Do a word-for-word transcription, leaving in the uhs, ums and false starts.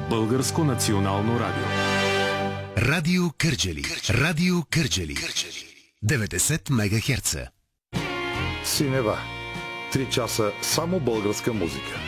Българско национално радио. Радио Кърджали. Радио Кърджали. деветдесет мегахерца. Синева. Три часа само българска музика.